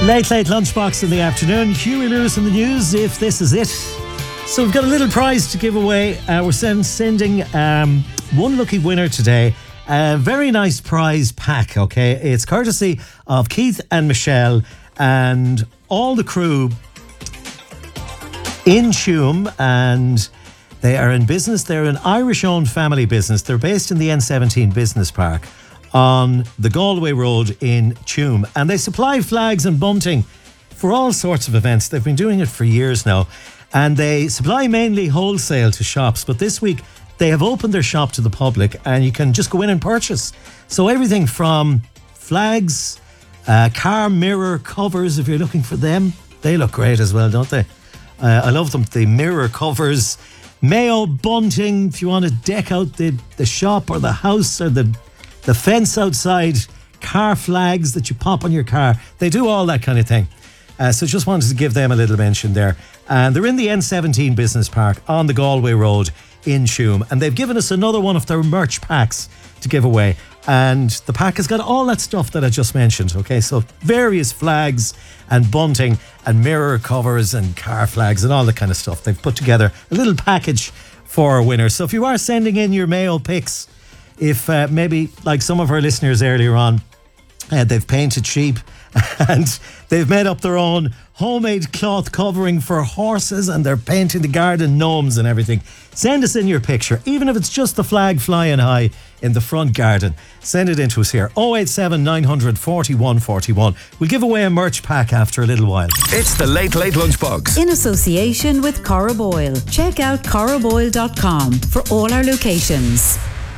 Late lunchbox in the afternoon. Huey Lewis in the news, if this is it. So we've got a little prize to give away. We're sending one lucky winner today. A very nice prize pack, okay? It's courtesy of Keith and Michelle and all the crew in Tuam, and they are in business. They're an Irish-owned family business. They're based in the N17 Business Park on the Galway Road in Tuam, and they supply flags and bunting for all sorts of events. They've been doing it for years now, and they supply mainly wholesale to shops, but this week they have opened their shop to the public and you can just go in and purchase. So everything from flags, car mirror covers, if you're looking for them. They look great as well, don't they? I love them. The mirror covers, Mayo bunting, if you want to deck out the shop or the house or the fence outside, car flags that you pop on your car. They do all that kind of thing. So just wanted to give them a little mention there. And they're in the N17 Business Park on the Galway Road in Tuam. And they've given us another one of their merch packs to give away. And the pack has got all that stuff that I just mentioned. Okay, so various flags and bunting and mirror covers and car flags and all that kind of stuff. They've put together a little package for our winners. So if you are sending in your Mayo picks, if maybe like some of our listeners earlier on, they've painted sheep and they've made up their own homemade cloth covering for horses and they're painting the garden gnomes and everything. Send us in your picture, even if it's just the flag flying high in the front garden. Send it in to us here. 087 900 41 41. We'll give away a merch pack after a little while. It's the Late Lunchbox. In association with Cora Boyle. Check out coraboyle.com for all our locations.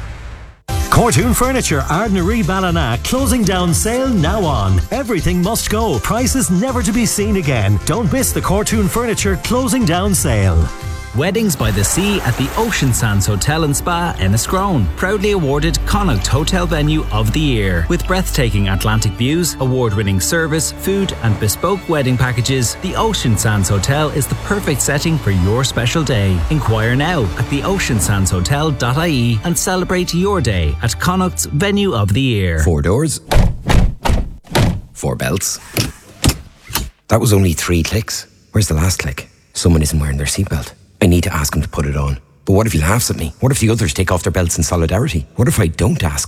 Cortoon Furniture, Ardnaree Ballina. Closing down sale now on. Everything must go. Prices never to be seen again. Don't miss the Cortoon Furniture closing down sale. Weddings by the Sea at the Ocean Sands Hotel and Spa, Enniscrone. Proudly awarded Connacht Hotel Venue of the Year. With breathtaking Atlantic views, award-winning service, food and bespoke wedding packages, the Ocean Sands Hotel is the perfect setting for your special day. Inquire now at theoceansandshotel.ie and celebrate your day at Connacht's Venue of the Year. 4 doors. 4 belts. That was only 3 clicks. Where's the last click? Someone isn't wearing their seatbelt. I need to ask him to put it on. But what if he laughs at me? What if the others take off their belts in solidarity? What if I don't ask?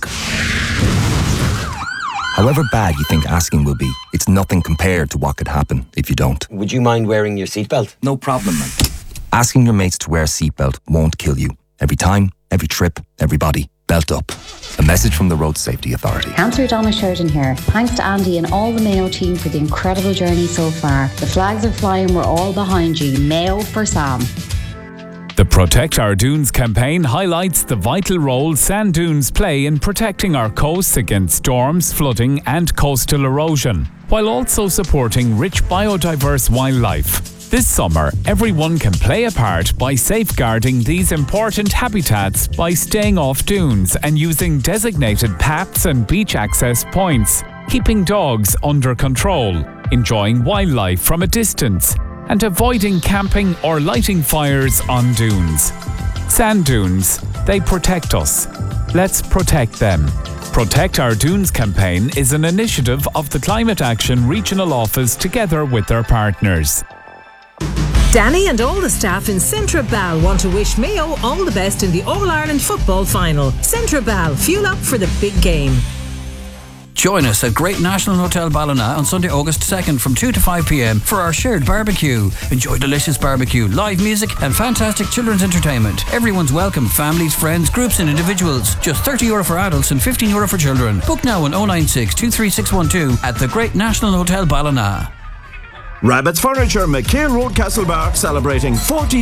However bad you think asking will be, it's nothing compared to what could happen if you don't. Would you mind wearing your seatbelt? No problem, man. Asking your mates to wear a seatbelt won't kill you. Every time, every trip, everybody, belt up. A message from the Road Safety Authority. Councillor Donna Sheridan here. Thanks to Andy and all the Mayo team for the incredible journey so far. The flags are flying, we're all behind you. Mayo for Sam. The Protect Our Dunes campaign highlights the vital role sand dunes play in protecting our coasts against storms, flooding and coastal erosion, while also supporting rich biodiverse wildlife. This summer, everyone can play a part by safeguarding these important habitats by staying off dunes and using designated paths and beach access points, keeping dogs under control, enjoying wildlife from a distance, and avoiding camping or lighting fires on dunes. Sand dunes, they protect us. Let's protect them. Protect Our Dunes campaign is an initiative of the Climate Action Regional Office together with their partners. Danny and all the staff in Centra Bal want to wish Mayo all the best in the All-Ireland football final. Centra Bal, fuel up for the big game. Join us at Great National Hotel Ballina on Sunday, August 2nd from 2 to 5 p.m. for our shared barbecue. Enjoy delicious barbecue, live music and fantastic children's entertainment. Everyone's welcome, families, friends, groups and individuals. Just €30 for adults and €15 for children. Book now on 096 23612 at the Great National Hotel Ballina. Rabbit's Furniture, McCain Road, Castlebar, celebrating 40